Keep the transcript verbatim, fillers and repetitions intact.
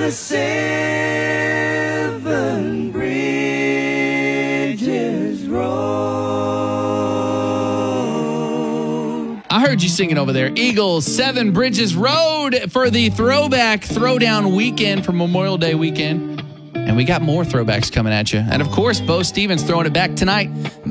the Seven Bridges Road. I heard you singing over there. Eagles, Seven Bridges Road for the Throwback Throwdown weekend for Memorial Day weekend. And we got more throwbacks coming at you. And of course, Bo Stevens throwing it back tonight.